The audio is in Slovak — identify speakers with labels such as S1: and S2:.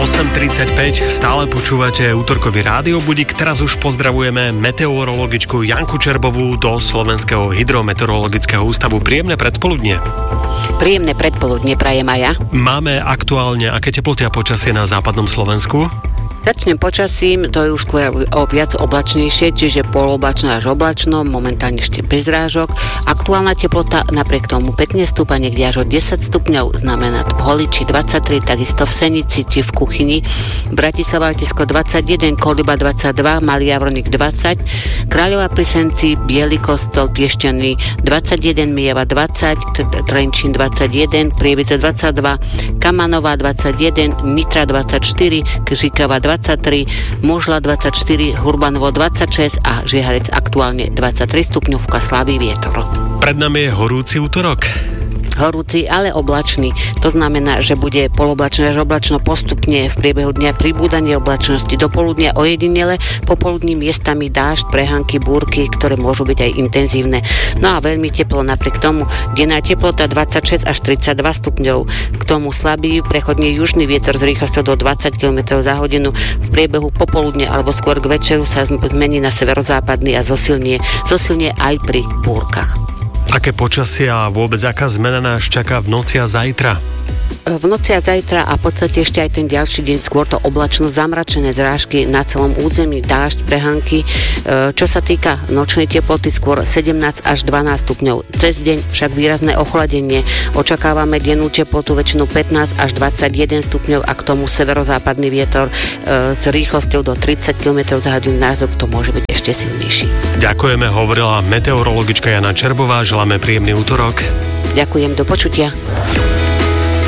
S1: 8:35, stále počúvate útorkový rádiobudík. Teraz už pozdravujeme meteorologičku Janku Čerbovú do Slovenského hydrometeorologického ústavu. Príjemné predpoludnie.
S2: Príjemné predpoludnie prajem aj ja.
S1: Máme aktuálne aké teploty a počasie na západnom Slovensku?
S2: Začnem počasím, to je už skôr viac oblačnejšie, čiže poloblačno až oblačno, momentálne ešte bez rážok. Aktuálna teplota napriek tomu 15 stupňov, niekde až o 10 stupňov, znamená to v Holiči 23, takisto v Senici či v Kuchyni, Bratislava Letisko 21, Koliba 22, Malý Javorník 20, Kráľová pri Senci, Biely Kostol, Piešťany 21, Myjava 20, Trenčín 21, Prievidze 22, Kamanová 21, Nitra 24, Žikava 23, Možla 24, Hurbanovo 26 a Žieharec aktuálne 23 stupňov, fúka slabý vietor.
S1: Pred nami je horúci útorok.
S2: Horúci, ale oblačný. To znamená, že bude poloblačno až oblačno postupne v priebehu dňa pribúdanie oblačnosti do poludnia, ojedinele popoludní miestami dážď, prehánky, búrky, ktoré môžu byť aj intenzívne. No a veľmi teplo napriek tomu. Denná teplota 26 až 32 stupňov. K tomu slabý, prechodne južný vietor s rýchlosťou do 20 km za hodinu. V priebehu popoludne alebo skôr k večeru sa zmení na severozápadný a zosilnie aj pri búrkach.
S1: Aké počasie a vôbec aká zmena nás čaká v noci a zajtra?
S2: V noci a zajtra a v podstate ešte aj ten ďalší deň skôr to oblačno, zamračené zrážky na celom území, dážď, prehánky. Čo sa týka nočnej teploty, skôr 17 až 12 stupňov. Cez deň však výrazné ochladenie. Očakávame dennú teplotu väčšinou 15 až 21 stupňov a k tomu severozápadný vietor s rýchlosťou do 30 km za hodinu názok, to môže byť ešte silnejší.
S1: Ďakujeme, hovorila meteorologička Jana Čerbová. Želáme príjemný útorok.
S2: Ďakujem, do počutia.